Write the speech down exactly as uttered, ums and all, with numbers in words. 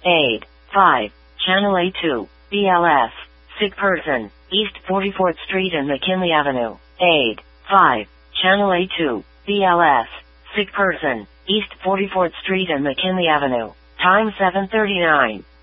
Aid. five. Channel A two. B L S. Sick person. East forty-fourth Street and McKinley Avenue. Aid. five. Channel A two. B L S. Sick person. East forty-fourth Street and McKinley Avenue. Time seven thirty-nine.